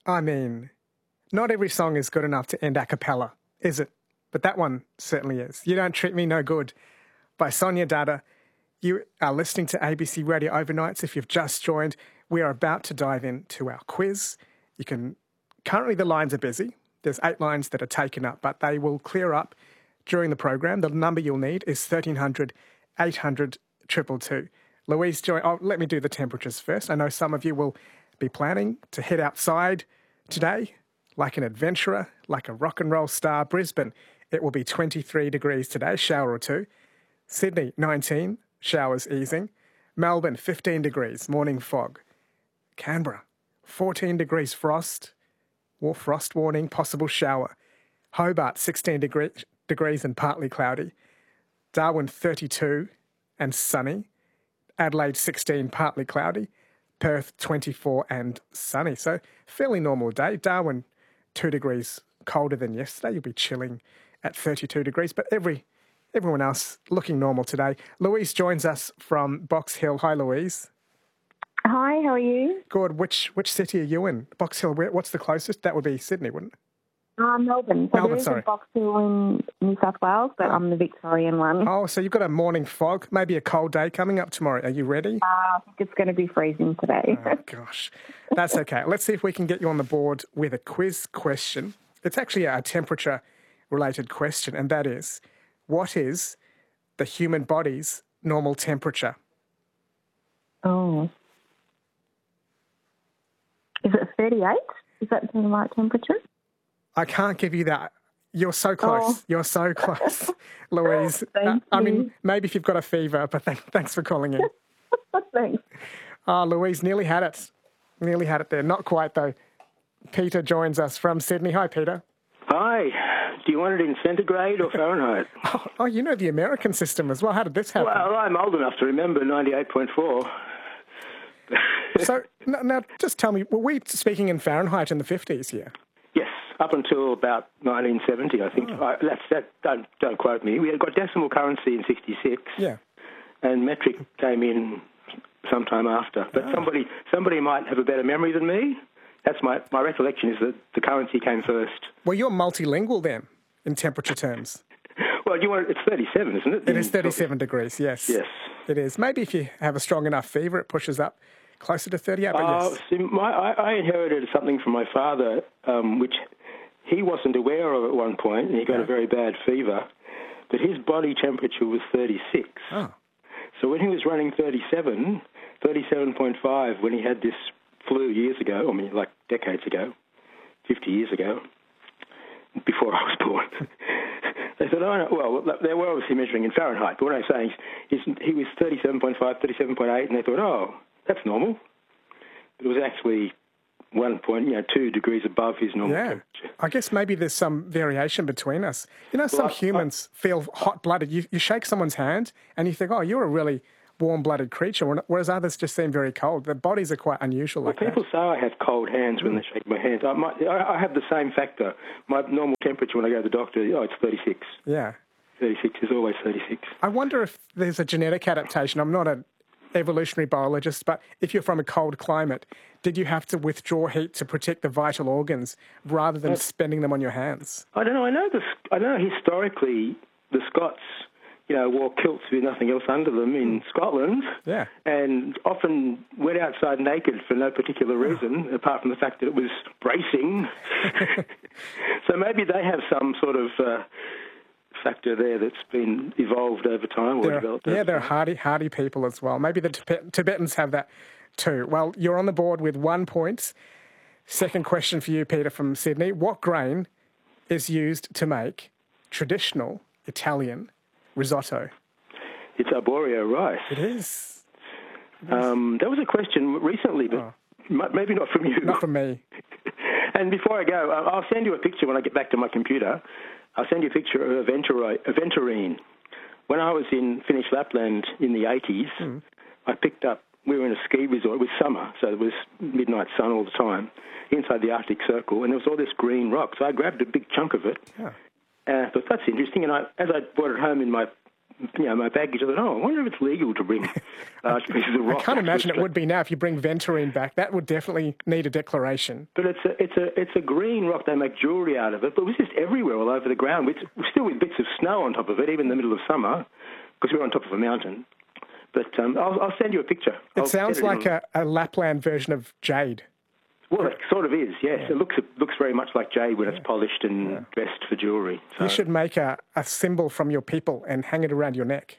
I mean, not every song is good enough to end a cappella, is it? But that one certainly is. You Don't Treat Me No Good by Sonia Dada. You are listening to ABC Radio Overnights. If you've just joined, we are about to dive into our quiz. Currently the lines are busy. There's 8 lines that are taken up, but they will clear up during the program. The number you'll need is 1300 800 222. Louise, let me do the temperatures first. I know some of you will be planning to head outside today like an adventurer, like a rock and roll star. Brisbane, it will be 23 degrees today, shower or two. Sydney, 19, showers easing. Melbourne, 15 degrees, morning fog. Canberra, 14 degrees frost warning, possible shower. Hobart, 16 degrees and partly cloudy. Darwin, 32 and sunny. Adelaide, 16, partly cloudy. Perth, 24 and sunny. So fairly normal day. Darwin, 2 degrees colder than yesterday. You'll be chilling at 32 degrees, but everyone else looking normal today. Louise joins us from Box Hill. Hi, Louise. Hi, how are you? Good. Which city are you in? Box Hill, what's the closest? That would be Sydney, wouldn't it? Melbourne. So there is a Box Hill in New South Wales, but I'm the Victorian one. Oh, so you've got a morning fog, maybe a cold day coming up tomorrow. Are you ready? I think it's going to be freezing today. Oh, gosh. That's okay. Let's see if we can get you on the board with a quiz question. It's actually a temperature-related question, and that is, what is the human body's normal temperature? Oh. Is it 38? Is that the right temperature? I can't give you that. You're so close. Oh. You're so close, Louise. I mean, maybe if you've got a fever, but thanks for calling in. Thanks. Louise, nearly had it. Nearly had it there. Not quite, though. Peter joins us from Sydney. Hi, Peter. Hi. Do you want it in centigrade or Fahrenheit? Oh, you know the American system as well. How did this happen? Well, I'm old enough to remember 98.4. So, now, just tell me, were we speaking in Fahrenheit in the 50s here? Yes, up until about 1970, I think. Oh. Don't quote me. We had got decimal currency in 66. Yeah. And metric came in sometime after. But somebody might have a better memory than me. That's my recollection is that the currency came first. Well, you're multilingual then, in temperature terms. Well, it's 37, isn't it? It is 37 degrees, yes. Yes. It is. Maybe if you have a strong enough fever, it pushes up closer to 38, but yes. See, I inherited something from my father, which he wasn't aware of at one point, and he got a very bad fever, but his body temperature was 36. Oh. So when he was running 37.5, when he had this flu years ago, like decades ago, 50 years ago, before I was born, they said, oh, no, well, they were obviously measuring in Fahrenheit, but what I'm saying is he was 37.5, 37.8, and they thought, oh, that's normal. But it was actually 2 degrees above his normal temperature. I guess maybe there's some variation between us. Some humans feel hot-blooded. You shake someone's hand and you think, oh, you're a really warm-blooded creature, whereas others just seem very cold. Their bodies are quite unusual like that. People say I have cold hands when they shake my hands. I have the same factor. My normal temperature when I go to the doctor, it's 36. Yeah. 36 is always 36. I wonder if there's a genetic adaptation. I'm not an evolutionary biologist, but if you're from a cold climate, did you have to withdraw heat to protect the vital organs rather than spending them on your hands? I don't know. I know historically the Scots, wore kilts with nothing else under them in Scotland, and often went outside naked for no particular reason, apart from the fact that it was bracing. So maybe they have some sort of factor there that's been evolved over time or developed. Yeah, they're hardy people as well. Maybe the Tibetans have that too. Well, you're on the board with 1 point. Second question for you, Peter, from Sydney. What grain is used to make traditional Italian risotto? It's arborio rice. It is. That was a question recently, but maybe not from you. Not from me. And before I go, I'll send you a picture when I get back to my computer. I'll send you a picture of aventurine. When I was in Finnish Lapland in the 80s, I picked up, we were in a ski resort, it was summer, so it was midnight sun all the time, inside the Arctic Circle, and there was all this green rock. So I grabbed a big chunk of it, and I thought, that's interesting. And as I brought it home in my my baggage. I thought, I wonder if it's legal to bring large pieces of rock. I can't imagine it would be now if you bring Venturine back. That would definitely need a declaration. But it's a green rock. They make jewellery out of it. But it was just everywhere, all over the ground. We're still with bits of snow on top of it, even in the middle of summer, because we're on top of a mountain. But I'll send you a picture. It sounds like a Lapland version of jade. Well, it sort of is, yes. Yeah. It looks very much like jade when it's polished and dressed for jewellery. So. You should make a symbol from your people and hang it around your neck.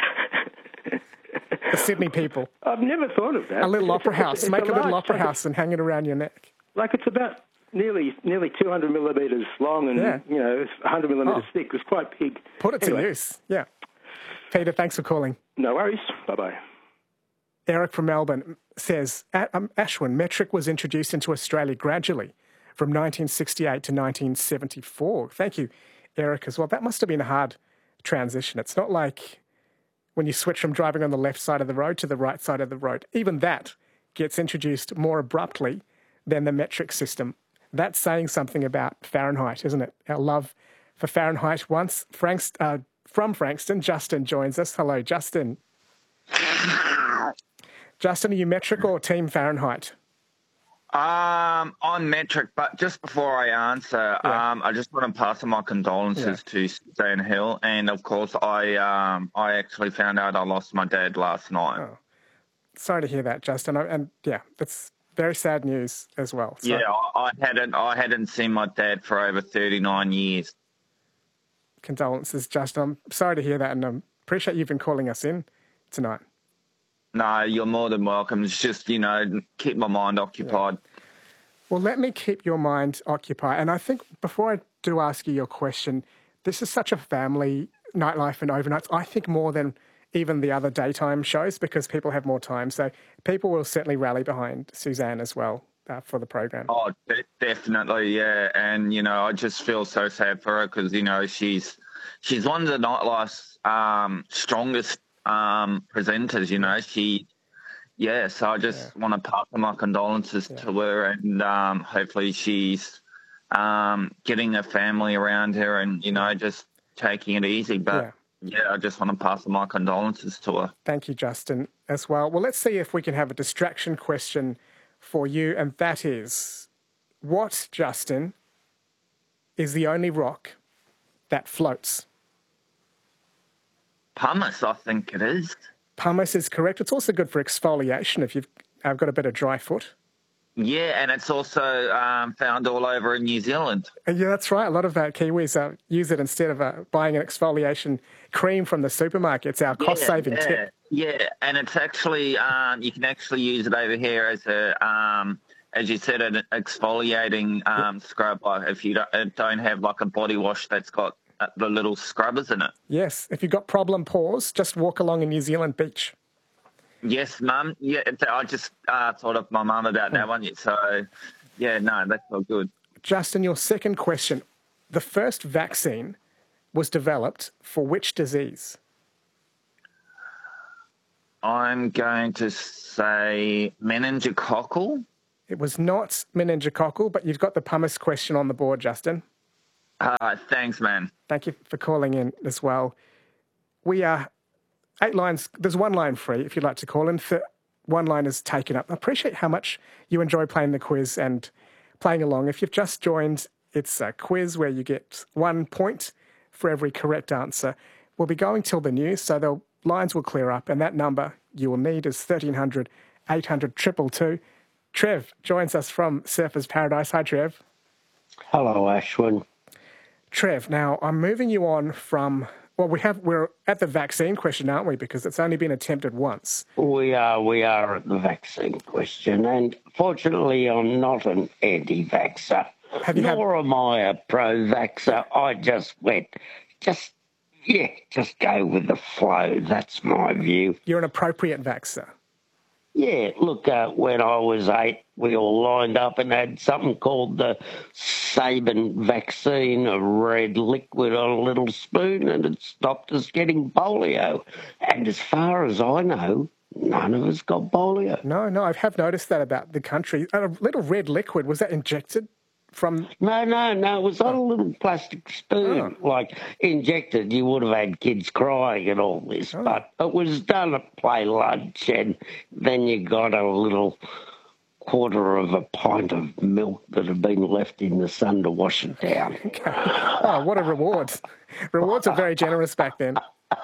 The Sydney people. I've never thought of that. A little opera house. Make a little opera house and hang it around your neck. Like it's about nearly 200 millimetres long and 100 millimetres thick. It's quite big. Put it to use. Yeah. Peter, thanks for calling. No worries. Bye-bye. Eric from Melbourne says, Ashwin, metric was introduced into Australia gradually from 1968 to 1974. Thank you, Eric, as well. That must have been a hard transition. It's not like when you switch from driving on the left side of the road to the right side of the road. Even that gets introduced more abruptly than the metric system. That's saying something about Fahrenheit, isn't it? Our love for Fahrenheit. Once from Frankston, Justin joins us. Hello, Justin. Justin, are you metric or team Fahrenheit? I'm metric, but just before I answer, I just want to pass on my condolences to Suzanne Hill, and of course, I actually found out I lost my dad last night. Oh. Sorry to hear that, Justin, that's very sad news as well. So. Yeah, I hadn't seen my dad for over 39 years. Condolences, Justin. I'm sorry to hear that, and I appreciate you've been calling us in tonight. No, you're more than welcome. It's just, keep my mind occupied. Yeah. Well, let me keep your mind occupied. And I think before I do ask you your question, this is such a family nightlife and overnights, I think more than even the other daytime shows because people have more time. So people will certainly rally behind Suzanne as well for the program. Oh, definitely, yeah. And, I just feel so sad for her because, she's one of the nightlife's strongest presenters, so I just want to pass on my condolences to her, and hopefully she's getting a family around her and just taking it easy, but I just want to pass on my condolences to her. Thank you, Justin, as well. Well, let's see if we can have a distraction question for you, and that is, what, Justin, is the only rock that floats? Pumice, I think it is. Pumice is correct. It's also good for exfoliation if you've got a bit of dry foot. Yeah, and it's also found all over in New Zealand. Yeah, that's right. A lot of Kiwis use it instead of buying an exfoliation cream from the supermarket. It's our cost-saving tip. Yeah, and it's actually, you can actually use it over here as as you said, an exfoliating scrub. If you don't have like a body wash that's got the little scrubbers in it. Yes, if you've got problem pores, just walk along a New Zealand beach. Yes, Mum. Yeah, I just thought of my mum about that one. So, that's all good. Justin, your second question. The first vaccine was developed for which disease? I'm going to say meningococcal. It was not meningococcal, but you've got the pumice question on the board, Justin. Thanks, man. Thank you for calling in as well. We are 8 lines. There's 1 line free if you'd like to call in. 1 line is taken up. I appreciate how much you enjoy playing the quiz and playing along. If you've just joined, it's a quiz where you get 1 point for every correct answer. We'll be going till the news, so the lines will clear up, and that number you will need is 1300 800 222. Trev joins us from Surfers Paradise. Hi, Trev. Hello, Ashwin. Trev, now I'm moving you on from, we're at the vaccine question, aren't we? Because it's only been attempted once. We are at the vaccine question, and fortunately I'm not an anti-vaxxer, nor am I a pro-vaxxer. I just go with the flow. That's my view. You're an appropriate vaxxer. Yeah, look, when I was 8, we all lined up and had something called the Sabin vaccine, a red liquid on a little spoon, and it stopped us getting polio. And as far as I know, none of us got polio. No, I have noticed that about the country. A little red liquid, was that injected from... No. It was on a little plastic spoon, like injected. You would have had kids crying and all this, but it was done at play lunch, and then you got a little quarter of a pint of milk that had been left in the sun to wash it down. Okay. Oh, what a reward. Rewards are very generous back then.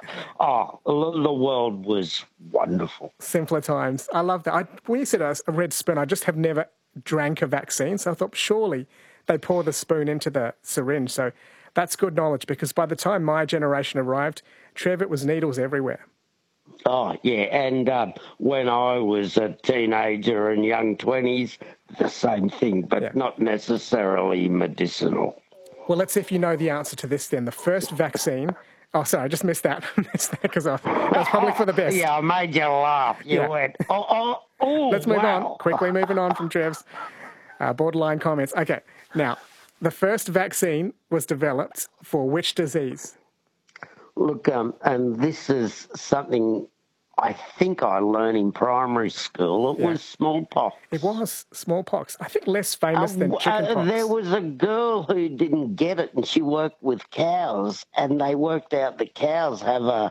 Oh, the world was wonderful. Simpler times. I love that. When you said a red spoon, I just have never drank a vaccine, so I thought surely they pour the spoon into the syringe. So that's good knowledge, because by the time my generation arrived, Trev, it was needles everywhere. Oh, yeah, and when I was a teenager and young 20s, the same thing, but not necessarily medicinal. Well, let's see if you know the answer to this then. The first vaccine... Oh, sorry, I just missed that. Because that was probably for the best. Yeah, I made you laugh. You went, oh, let's move on. Quickly moving on from Trev's borderline comments. Okay, now, the first vaccine was developed for which disease? Look, and this is something I think I learned in primary school. It was smallpox. It was smallpox. I think less famous than chickenpox. There was a girl who didn't get it, and she worked with cows, and they worked out the cows have a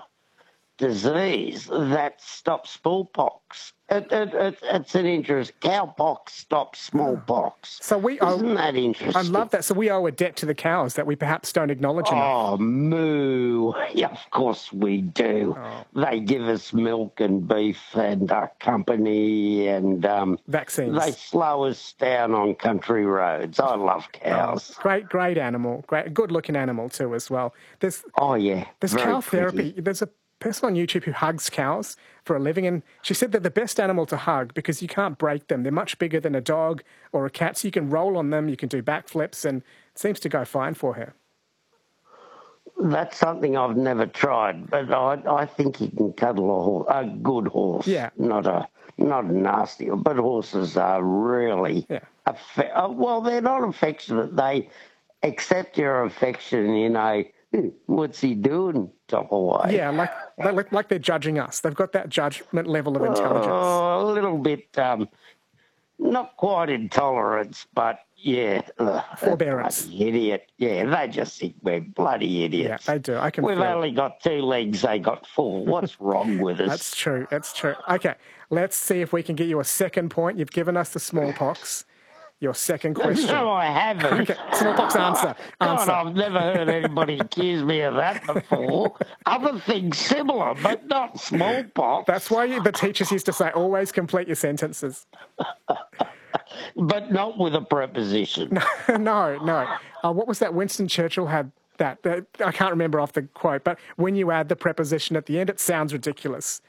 disease that stops smallpox. It's an interest. Cowpox stops smallpox. So Isn't that interesting? I love that. So we owe a debt to the cows that we perhaps don't acknowledge enough. Oh, moo. Yeah, of course we do. Oh. They give us milk and beef and company and... vaccines. They slow us down on country roads. I love cows. Oh, great animal. Good-looking animal too as well. There's cow therapy. There's a person on YouTube who hugs cows for a living, and she said they're the best animal to hug because you can't break them. They're much bigger than a dog or a cat, so you can roll on them, you can do backflips, and it seems to go fine for her. That's something I've never tried, but I think you can cuddle a good horse. Yeah. Not a nasty, but horses are really... Yeah. Well, they're not affectionate. They accept your affection in a... What's he doing? Top away. Yeah, like they're judging us. They've got that judgment level of intelligence. A little bit, not quite intolerance, but forbearance. Bloody idiot. Yeah, they just think we're bloody idiots. Yeah, they do. We've only got 2 legs, they got 4. What's wrong with us? That's true. Okay, let's see if we can get you a second point. You've given us the smallpox. Your second question. No, I haven't. Okay. Smallpox answer. God, I've never heard anybody accuse me of that before. Other things similar, but not smallpox. That's why the teachers used to say, always complete your sentences. But not with a preposition. No. What was that? Winston Churchill had that. I can't remember off the quote, but when you add the preposition at the end, it sounds ridiculous.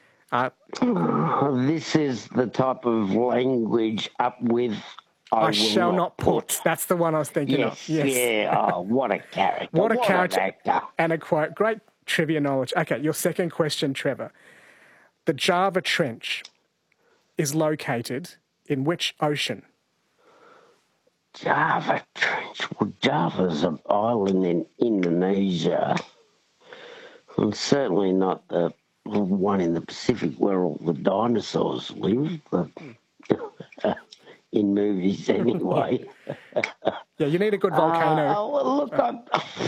This is the type of language up with... I shall not put. That's the one I was thinking of. Yes. Yeah. Oh, what a character. What a character. An actor. And a quote. Great trivia knowledge. Okay, your second question, Trevor. The Java Trench is located in which ocean? Java Trench. Well, Java's an island in Indonesia. And certainly not the one in the Pacific where all the dinosaurs live. But... in movies anyway. Yeah, you need a good volcano. Look,